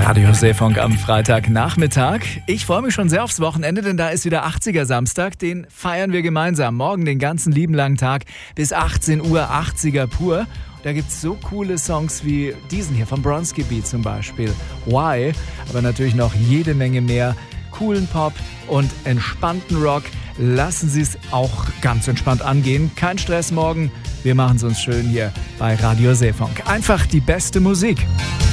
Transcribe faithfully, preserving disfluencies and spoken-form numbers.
Radio Seefunk am Freitagnachmittag. Ich freue mich schon sehr aufs Wochenende, denn da ist wieder achtziger Samstag. Den feiern wir gemeinsam. Morgen den ganzen lieben langen Tag bis achtzehn Uhr achtziger pur. Da gibt es so coole Songs wie diesen hier von Bronski Beat zum Beispiel. Why? Aber natürlich noch jede Menge mehr. Coolen Pop und entspannten Rock. Lassen Sie es auch ganz entspannt angehen. Kein Stress morgen. Wir machen es uns schön hier bei Radio Seefunk. Einfach die beste Musik.